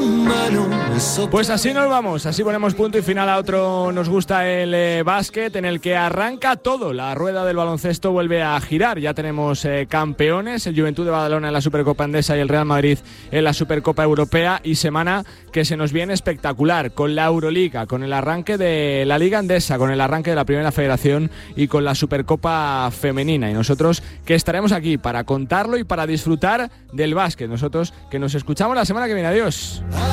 Pues así nos vamos, así ponemos punto y final a otro Nos Gusta el Básquet, en el que arranca todo. La rueda del baloncesto vuelve a girar. Ya tenemos campeones, el Juventud de Badalona en la Supercopa Endesa y el Real Madrid en la Supercopa Europea, y semana que se nos viene espectacular con la Euroliga, con el arranque de la Liga Endesa, con el arranque de la Primera Federación y con la Supercopa Femenina. Y nosotros que estaremos aquí para contarlo y para disfrutar del básquet. Nosotros que nos escuchamos la semana que viene. Adiós.